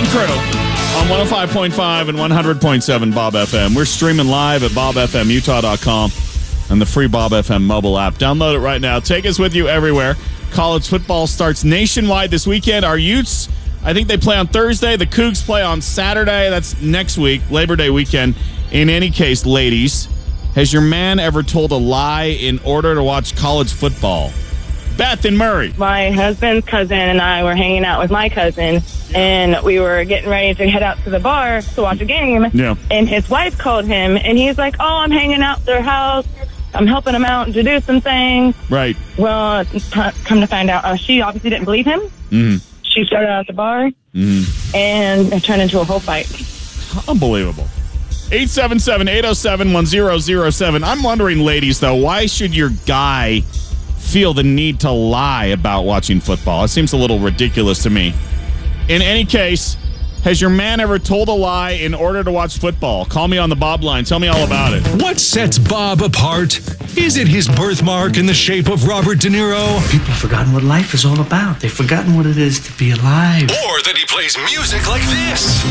Crew on 105.5 and 100.7 Bob FM. We're streaming live at bobfmutah.com and the free Bob FM mobile app. Download it right now. Take us with you everywhere. College football starts nationwide this weekend. Our Utes, I think they play on Thursday. The Cougs play on Saturday. That's next week, Labor Day weekend. In any case, ladies, has your man ever told a lie in order to watch college football? Beth and Murray. My husband's cousin and I were hanging out with my cousin, and we were getting ready to head out to the bar to watch a game. Yeah. And his wife called him, and he's like, "Oh, I'm hanging out at their house. I'm helping him out to do some things." Right. Well, come to find out, she obviously didn't believe him. Mm-hmm. She started out at the bar, and it turned into a whole fight. Unbelievable. 877-807-1007. I'm wondering, ladies, though, why should your guy feel the need to lie about watching football? It seems a little ridiculous to me. In any case, has your man ever told a lie in order to watch football? Call me on the Bob line. Tell me all about it. What sets Bob apart? Is it his birthmark in the shape of Robert De Niro? People have forgotten what life is all about. They've forgotten what it is to be alive. Or that he plays music like this?